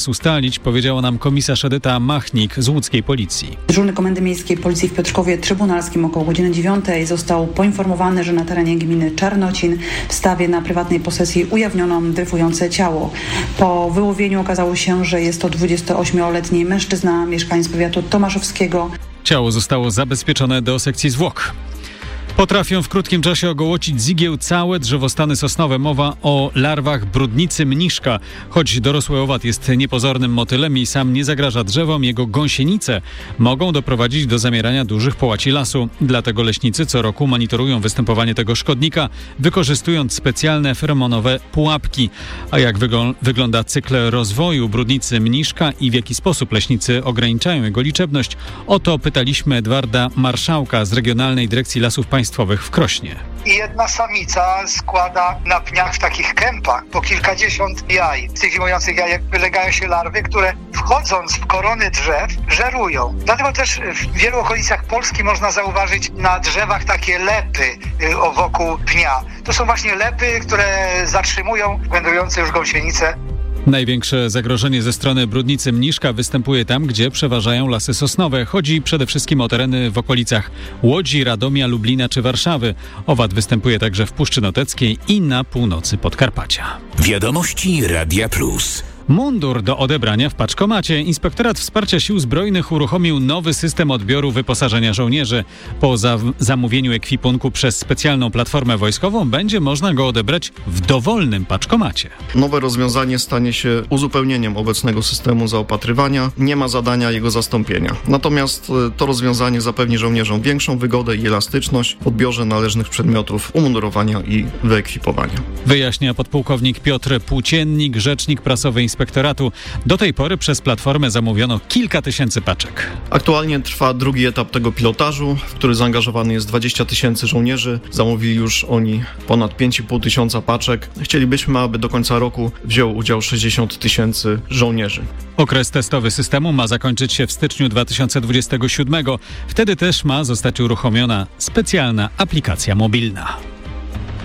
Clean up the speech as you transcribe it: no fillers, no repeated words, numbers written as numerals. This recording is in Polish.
ustalić, powiedziała nam komisarz Edyta Machnik z łódzkiej policji. Dyżurny Komendy Miejskiej Policji w Piotrkowie Trybunalskim około godziny 9 został poinformowany, że na terenie gminy Czarnocin w stawie na prywatnej posesji ujawniono dryfujące ciało. Po wyłowieniu okazało się, że jest to 28-letni mężczyzna, mieszkaniec powiatu tomaszowskiego. Ciało zostało zabezpieczone do sekcji zwłok. Potrafią w krótkim czasie ogołocić z igieł całe drzewostany sosnowe. Mowa o larwach brudnicy mniszka. Choć dorosły owad jest niepozornym motylem i sam nie zagraża drzewom, jego gąsienice mogą doprowadzić do zamierania dużych połaci lasu. Dlatego leśnicy co roku monitorują występowanie tego szkodnika, wykorzystując specjalne feromonowe pułapki. A jak wygląda cykl rozwoju brudnicy mniszka i w jaki sposób leśnicy ograniczają jego liczebność? O to pytaliśmy Edwarda Marszałka z Regionalnej Dyrekcji Lasów Państwowych w Krośnie. Jedna samica składa na pniach w takich kępach po kilkadziesiąt jaj. Z tych zimujących jajek wylegają się larwy, które wchodząc w korony drzew żerują. Dlatego też w wielu okolicach Polski można zauważyć na drzewach takie lepy wokół pnia. To są właśnie lepy, które zatrzymują wędrujące już gąsienice. Największe zagrożenie ze strony brudnicy mniszka występuje tam, gdzie przeważają lasy sosnowe. Chodzi przede wszystkim o tereny w okolicach Łodzi, Radomia, Lublina czy Warszawy. Owad występuje także w Puszczy Noteckiej i na północy Podkarpacia. Wiadomości Radia Plus. Mundur do odebrania w paczkomacie. Inspektorat Wsparcia Sił Zbrojnych uruchomił nowy system odbioru wyposażenia żołnierzy. Po zamówieniu ekwipunku przez specjalną platformę wojskową będzie można go odebrać w dowolnym paczkomacie. Nowe rozwiązanie stanie się uzupełnieniem obecnego systemu zaopatrywania. Nie ma zadania jego zastąpienia. Natomiast to rozwiązanie zapewni żołnierzom większą wygodę i elastyczność w odbiorze należnych przedmiotów umundurowania i wyekwipowania. Wyjaśnia podpułkownik Piotr Płóciennik, rzecznik prasowy Inspektoratu. Do tej pory przez platformę zamówiono kilka tysięcy paczek. Aktualnie trwa drugi etap tego pilotażu, w który zaangażowany jest 20 tysięcy żołnierzy. Zamówili już oni ponad 5,5 tysiąca paczek. Chcielibyśmy, aby do końca roku wzięło udział 60 tysięcy żołnierzy. Okres testowy systemu ma zakończyć się w styczniu 2027. Wtedy też ma zostać uruchomiona specjalna aplikacja mobilna.